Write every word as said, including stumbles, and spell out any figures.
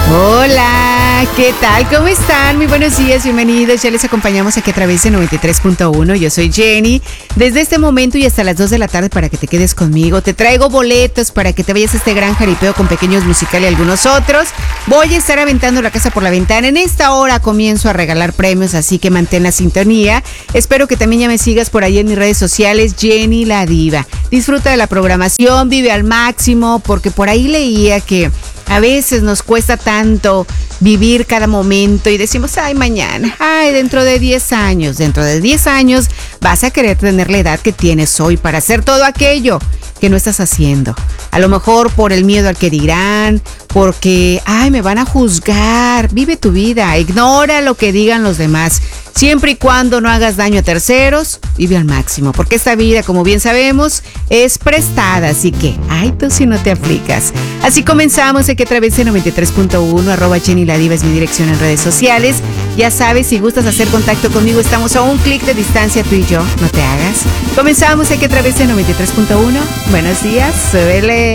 Hola, ¿qué tal? ¿Cómo están? Muy buenos días, bienvenidos. Ya les acompañamos aquí a través de noventa y tres punto uno. Yo soy Jenny. Desde este momento y hasta las dos de la tarde para que te quedes conmigo. Te traigo boletos para que te vayas a este gran jaripeo con Pequeños Musical y algunos otros. Voy a estar aventando la casa por la ventana. En esta hora comienzo a regalar premios, así que mantén la sintonía. Espero que también ya me sigas por ahí en mis redes sociales, Jenny la Diva. Disfruta de la programación, vive al máximo, porque por ahí leía que a veces nos cuesta tanto vivir cada momento y decimos, ay, mañana, ay, dentro de diez años, dentro de diez años vas a querer tener la edad que tienes hoy para hacer todo aquello que no estás haciendo. A lo mejor por el miedo al que dirán, porque, ay, me van a juzgar. Vive tu vida, ignora lo que digan los demás. Siempre y cuando no hagas daño a terceros, vive al máximo, porque esta vida, como bien sabemos, es prestada, así que, ay, tú si no te aplicas. Así comenzamos aquí a través de noventa y tres punto uno, arroba Jenny la Diva es mi dirección en redes sociales. Ya sabes, si gustas hacer contacto conmigo, estamos a un clic de distancia tú y yo, no te hagas. Comenzamos aquí a través de noventa y tres punto uno. Buenos días, súbele.